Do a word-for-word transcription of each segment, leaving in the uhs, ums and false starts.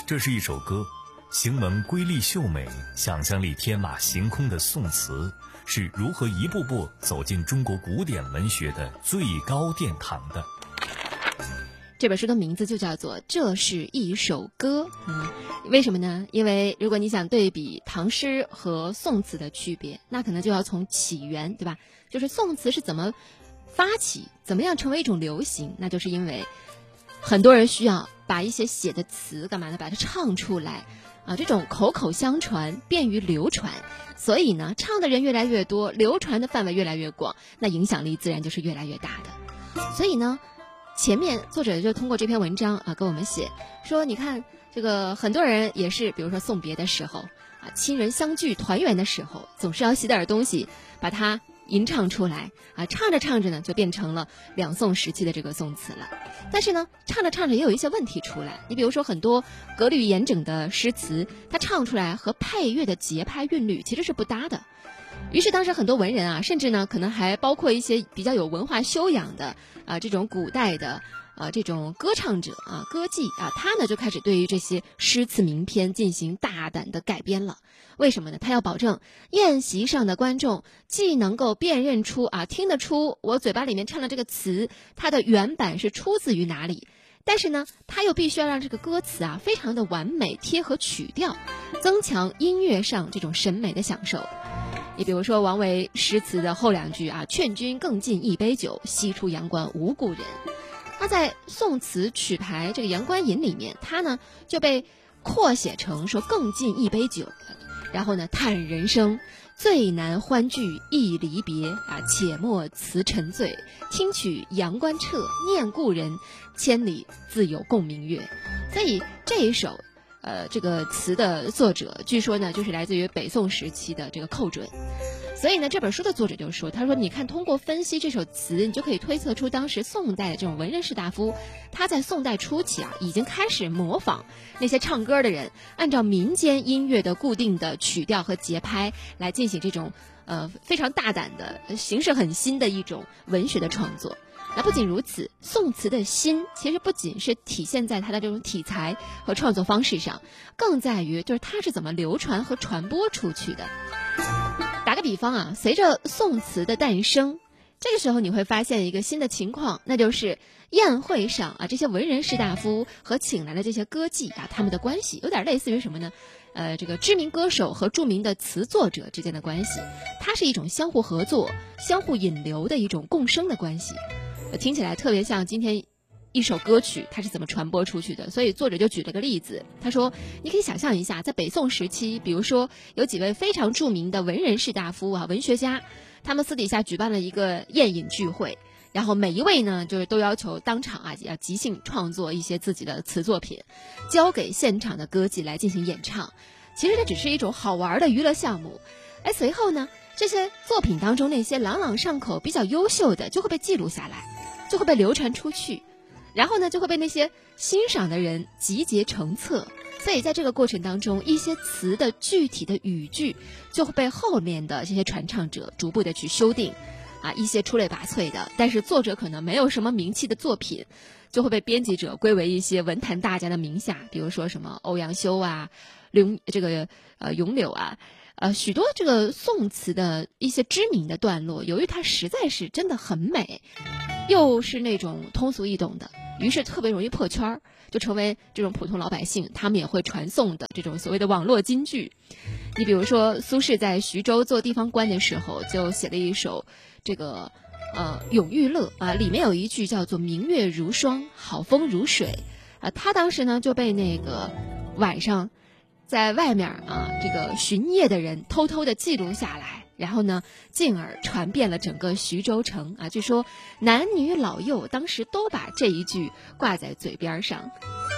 这是一首歌，行文瑰丽秀美，想象力天马行空的宋词，是如何一步步走进中国古典文学的最高殿堂的。 这本书的名字就叫做《这是一首歌》。嗯，为什么呢？因为如果你想对比唐诗和宋词的区别，那可能就要从起源，对吧？就是宋词是怎么发起，怎么样成为一种流行，那就是因为很多人需要把一些写的词干嘛呢？把它唱出来啊，这种口口相传，便于流传。所以呢，唱的人越来越多，流传的范围越来越广，那影响力自然就是越来越大的。所以呢，前面作者就通过这篇文章啊，跟我们写说，你看这个很多人也是，比如说送别的时候啊，亲人相聚团圆的时候，总是要写点东西把它吟唱出来啊，唱着唱着呢，就变成了两宋时期的这个宋词了。但是呢，唱着唱着也有一些问题出来。你比如说很多格律严整的诗词，它唱出来和配乐的节拍韵律其实是不搭的。于是当时很多文人啊，甚至呢可能还包括一些比较有文化修养的啊这种古代的啊这种歌唱者啊歌妓啊，他呢就开始对于这些诗词名篇进行大胆的改编了。为什么呢？他要保证宴席上的观众既能够辨认出啊听得出我嘴巴里面唱的这个词它的原版是出自于哪里，但是呢他又必须要让这个歌词啊非常的完美贴合曲调，增强音乐上这种审美的享受。你比如说王维诗词的后两句啊，劝君更尽一杯酒，西出阳关无故人。他在宋词曲牌这个《阳关吟》里面，他呢就被扩写成说更尽一杯酒，然后呢叹人生最难欢聚亦离别啊，且莫辞沉醉，听取阳关彻，念故人，千里自有共明月。所以这一首呃，这个词的作者据说呢，就是来自于北宋时期的这个寇准。所以呢，这本书的作者就说，他说你看通过分析这首词，你就可以推测出当时宋代的这种文人士大夫，他在宋代初期啊，已经开始模仿那些唱歌的人，按照民间音乐的固定的曲调和节拍来进行这种呃非常大胆的形式很新的一种文学的创作。那不仅如此，宋词的新其实不仅是体现在它的这种题材和创作方式上，更在于就是它是怎么流传和传播出去的。打个比方啊，随着宋词的诞生，这个时候你会发现一个新的情况，那就是宴会上啊，这些文人士大夫和请来的这些歌妓啊，他们的关系有点类似于什么呢？呃，这个知名歌手和著名的词作者之间的关系，它是一种相互合作、相互引流的一种共生的关系。听起来特别像今天一首歌曲它是怎么传播出去的。所以作者就举了个例子，他说你可以想象一下，在北宋时期，比如说有几位非常著名的文人士大夫啊、文学家，他们私底下举办了一个宴饮聚会，然后每一位呢就是都要求当场啊要即兴创作一些自己的词作品，交给现场的歌妓来进行演唱。其实这只是一种好玩的娱乐项目。哎，随后呢这些作品当中那些朗朗上口比较优秀的就会被记录下来，就会被流传出去，然后呢就会被那些欣赏的人集结成册。所以在这个过程当中，一些词的具体的语句就会被后面的这些传唱者逐步的去修订啊，一些出类拔萃的但是作者可能没有什么名气的作品就会被编辑者归为一些文坛大家的名下，比如说什么欧阳修啊、刘这个呃咏柳啊，呃，许多这个宋词的一些知名的段落，由于它实在是真的很美，又是那种通俗易懂的，于是特别容易破圈，就成为这种普通老百姓他们也会传颂的这种所谓的网络金句。你比如说苏轼在徐州做地方官的时候，就写了一首这个呃《咏玉乐》啊，里面有一句叫做明月如霜，好风如水啊，他当时呢就被那个晚上在外面啊，这个巡夜的人偷偷的记录下来，然后呢，进而传遍了整个徐州城啊。据说男女老幼当时都把这一句挂在嘴边上。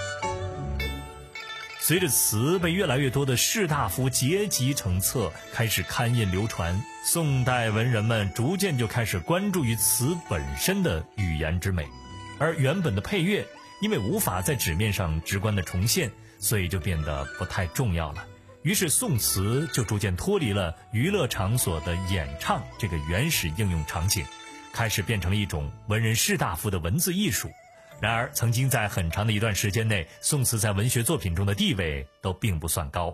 随着词被越来越多的士大夫结集成册，开始刊印流传，宋代文人们逐渐就开始关注于词本身的语言之美，而原本的配乐因为无法在纸面上直观的重现，所以就变得不太重要了。于是宋词就逐渐脱离了娱乐场所的演唱这个原始应用场景，开始变成了一种文人士大夫的文字艺术。 然而，曾经在很长的一段时间内，宋词在文学作品中的地位都并不算高。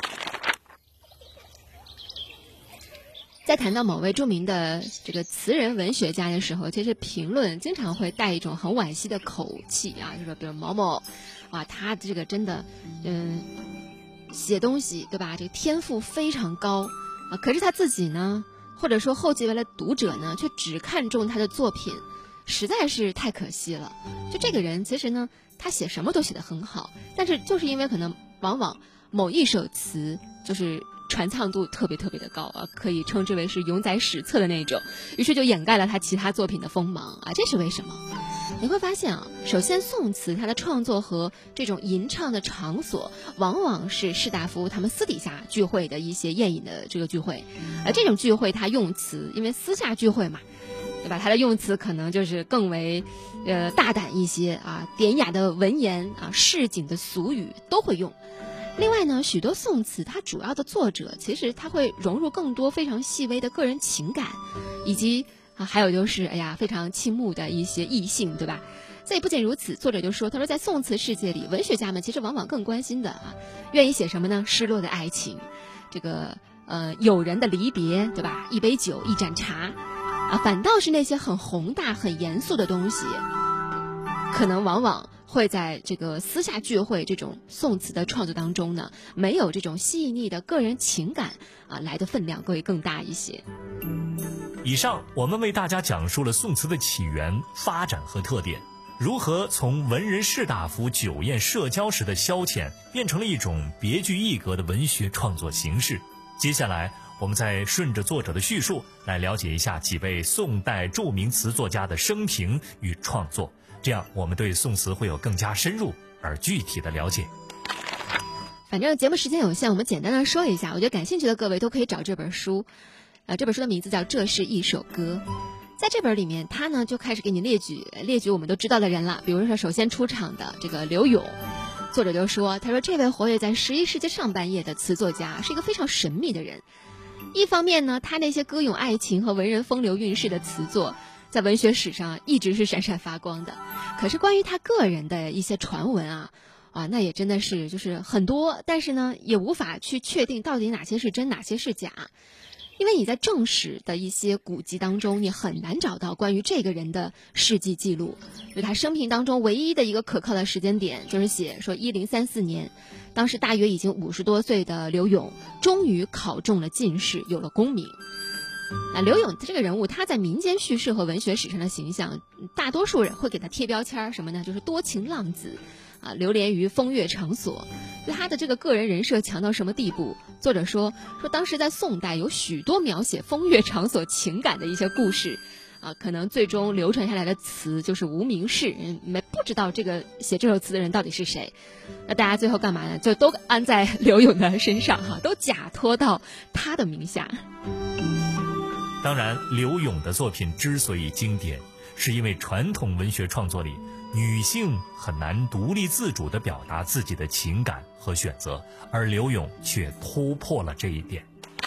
在谈到某位著名的这个词人文学家的时候，其实评论经常会带一种很惋惜的口气啊，就说比如某某，啊，他这个真的，嗯，写东西对吧？这个天赋非常高啊，可是他自己呢，或者说后继为了读者呢，却只看重他的作品，实在是太可惜了。就这个人，其实呢，他写什么都写得很好，但是就是因为可能往往某一首词就是传唱度特别特别的高啊，可以称之为是永载史册的那种，于是就掩盖了他其他作品的锋芒啊，这是为什么？你会发现啊，首先宋词它的创作和这种吟唱的场所，往往是士大夫他们私底下聚会的一些宴饮的这个聚会，而这种聚会它用词，因为私下聚会嘛，对吧？它的用词可能就是更为呃大胆一些啊，典雅的文言啊，市井的俗语都会用。另外呢，许多宋词它主要的作者其实它会融入更多非常细微的个人情感，以及啊还有就是哎呀非常倾慕的一些异性，对吧？所以不仅如此，作者就说，他说在宋词世界里，文学家们其实往往更关心的啊，愿意写什么呢？失落的爱情，这个呃友人的离别，对吧？一杯酒，一盏茶，啊，反倒是那些很宏大、很严肃的东西，可能往往会在这个私下聚会这种宋词的创作当中呢，没有这种细腻的个人情感啊来的分量会更大一些。 以上我们为大家讲述了宋词的起源、发展和特点，如何从文人士大夫酒宴社交时的消遣，变成了一种别具一格的文学创作形式。接下来我们再顺着作者的叙述来了解一下几位宋代著名词作家的生平与创作，这样我们对宋词会有更加深入而具体的了解。 反正节目时间有限，我们简单的说一下，我觉得感兴趣的各位都可以找这本书，呃，这本书的名字叫《这是一首歌》。在这本里面，他呢就开始给你列举列举我们都知道的人了，比如说首先出场的这个柳永，作者就说，他说这位活跃在十一世纪上半叶的词作家是一个非常神秘的人。一方面呢，他那些歌咏爱情和文人风流韵事的词作，在文学史上一直是闪闪发光的。可是关于他个人的一些传闻啊，啊，那也真的是就是很多，但是呢，也无法去确定到底哪些是真，哪些是假。因为你在正史的一些古籍当中，你很难找到关于这个人的事迹记录。就他生平当中唯一的一个可靠的时间点，就是写说一零三四年，当时大约已经五十多岁的柳永，终于考中了进士，有了功名。那柳永这个人物，他在民间叙事和文学史上的形象，大多数人会给他贴标签什么呢？就是多情浪子，啊，流连于风月场所。就他的这个个人人设强到什么地步？作者说说当时在宋代有许多描写风月场所情感的一些故事，啊，可能最终流传下来的词就是无名氏，没不知道这个写这首词的人到底是谁。那大家最后干嘛呢？就都安在柳永的身上哈，都假托到他的名下。 当然，柳永的作品之所以经典，是因为传统文学创作里，女性很难独立自主地表达自己的情感和选择，而柳永却突破了这一点。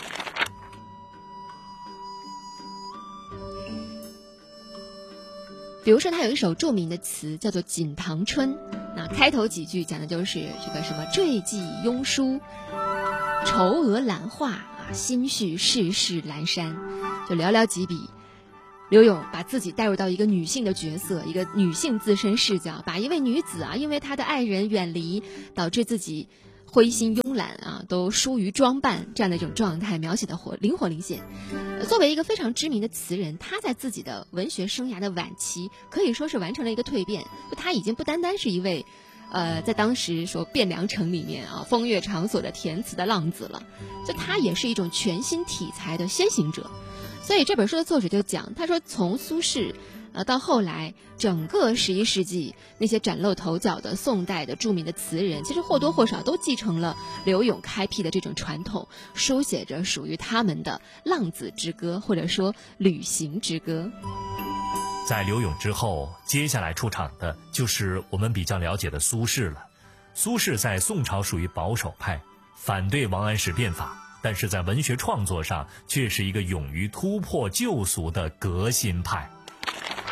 比如说他有一首著名的词叫做《锦堂春》，那开头几句讲的就是这个什么坠寄庸书，愁娥兰画啊，心绪世事阑珊，就寥寥几笔，柳永把自己带入到一个女性的角色，一个女性自身视角，把一位女子啊，因为她的爱人远离，导致自己灰心慵懒啊，都疏于装扮这样的一种状态描写的活灵活灵现。作为一个非常知名的词人，他在自己的文学生涯的晚期，可以说是完成了一个蜕变，就他已经不单单是一位呃，在当时说汴梁城里面啊风月场所的填词的浪子了，就他也是一种全新题材的先行者。所以这本书的作者就讲，他说从苏轼呃到后来整个十一世纪那些崭露头角的宋代的著名的词人，其实或多或少都继承了柳永开辟的这种传统，书写着属于他们的浪子之歌，或者说旅行之歌。 在柳永之后，接下来出场的就是我们比较了解的苏轼了。苏轼在宋朝属于保守派，反对王安石变法，但是在文学创作上却是一个勇于突破旧俗的革新派。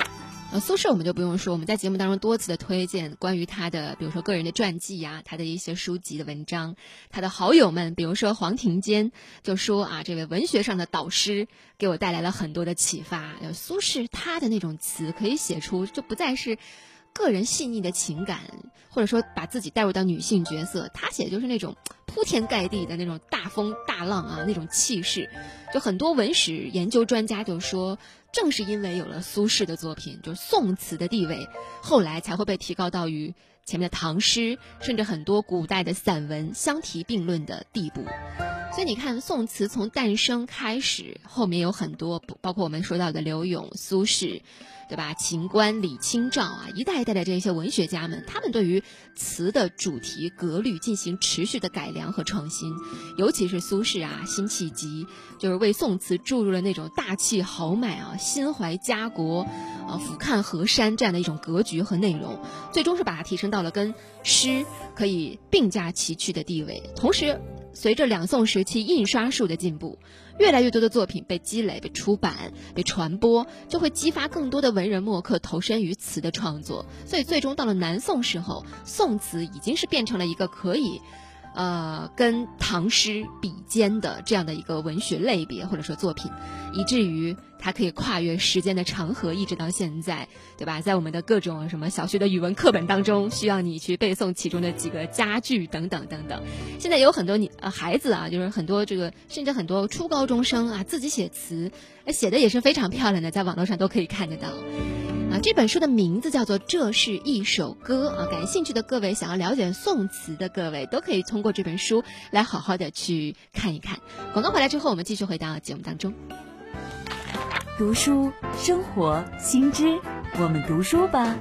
呃，苏轼我们就不用说，我们在节目当中多次的推荐关于他的，比如说个人的传记啊，他的一些书籍的文章，他的好友们，比如说黄庭坚就说啊，这位文学上的导师给我带来了很多的启发。苏轼他的那种词可以写出，就不再是个人细腻的情感，或者说把自己带入到女性角色，他写的就是那种铺天盖地的那种大风大浪啊，那种气势。就很多文史研究专家就说，正是因为有了苏轼的作品，就是宋词的地位后来才会被提高到与前面的唐诗甚至很多古代的散文相提并论的地步。所以你看，宋词从诞生开始，后面有很多，包括我们说到的柳永、苏轼，对吧？秦观、李清照啊，一代一代的这些文学家们，他们对于词的主题格律进行持续的改良和创新。尤其是苏轼啊，辛弃疾，就是为宋词注入了那种大气豪迈啊、心怀家国啊、俯瞰河山这样的一种格局和内容，最终是把它提升到了跟诗可以并驾齐驱的地位。同时，随着两宋时期印刷术的进步，越来越多的作品被积累、被出版、被传播，就会激发更多的文人墨客投身于词的创作。所以最终到了南宋时候，宋词已经是变成了一个可以呃跟唐诗比肩的这样的一个文学类别或者说作品，以至于它可以跨越时间的长河，一直到现在，对吧？在我们的各种什么小学的语文课本当中，需要你去背诵其中的几个佳句等等等等。现在有很多你呃孩子啊，就是很多这个甚至很多初高中生啊，自己写词，写的也是非常漂亮的，在网络上都可以看得到。啊，这本书的名字叫做《这是一首歌》啊，感兴趣的各位，想要了解宋词的各位，都可以通过这本书来好好的去看一看。广告回来之后，我们继续回到节目当中。 读书生活新知，我们读书吧。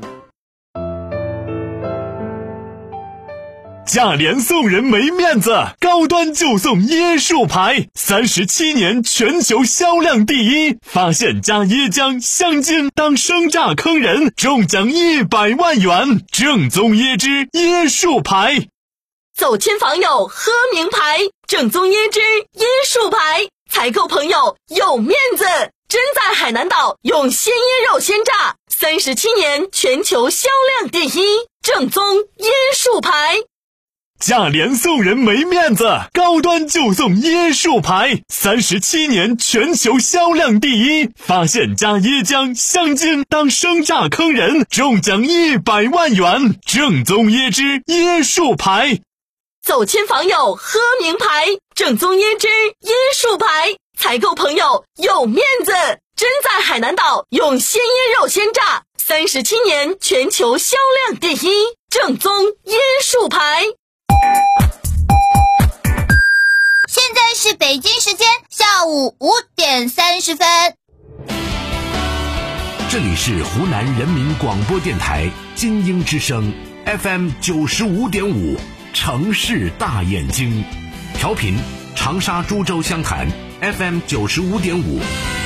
价廉送人没面子，高端就送椰树牌，三十七年全球销量第一，发现加椰浆、香精当生榨坑人，中奖一百万元，正宗椰汁椰树牌。 走亲访友喝名牌，正宗椰汁椰树牌，采购朋友有面子。真在海南岛用鲜椰肉鲜榨，三十七年全球销量第一，正宗椰树牌。 价廉送人没面子，高端就送椰树牌，三十七年全球销量第一，发现加椰浆、香精当生榨坑人，中奖一百万元，正宗椰汁椰树牌。 走亲访友喝名牌，正宗椰汁椰树牌，采购朋友有面子。真在海南岛用鲜椰肉鲜榨，三十七年全球销量第一，正宗椰树牌。 现在是北京时间下午五点三十分。 这里是湖南人民广播电台金鹰之声 F M 九十五点五，城市大眼睛，调频长沙株洲湘潭 F M 九十五点五。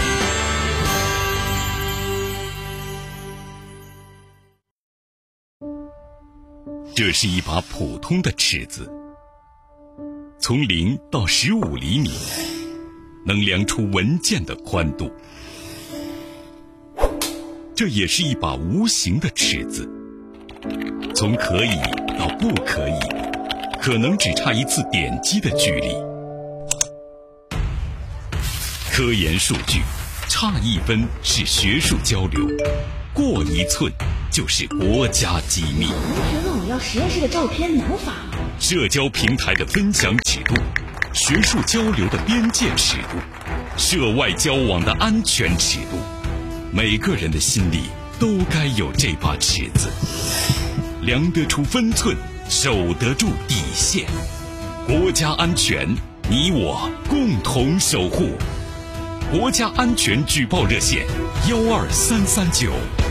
这是一把普通的尺子，从零到十五厘米，能量出文件的宽度。这也是一把无形的尺子，从可以到不可以，可能只差一次点击的距离。科研数据，差一分是学术交流，过一寸就是国家机密。 同学问我要实验室的照片，能发吗？ 社交平台的分享尺度，学术交流的边界尺度，涉外交往的安全尺度，每个人的心里都该有这把尺子，量得出分寸，守得住底线。国家安全，你我共同守护。国家安全举报热线：幺二三三九。